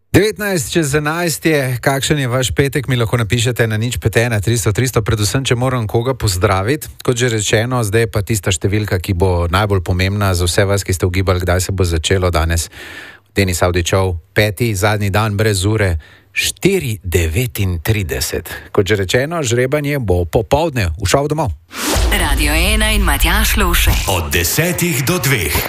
19 čez 11 je, kakšen je vaš petek, mi lahko napišete na 051 300 300, predvsem, če moram koga pozdraviti. Kot že rečeno, zdaj je pa tista številka, ki bo najbolj pomembna za vse vas, ki ste ugibali, kdaj se bo začelo danes. Denis Avdićov, 5. zadnji dan brez ure, 4:39. Kot že rečeno, žrebanje bo popoldne, všel domov. Radio 1 in Matjaž Lovšek. Od 10 do 2.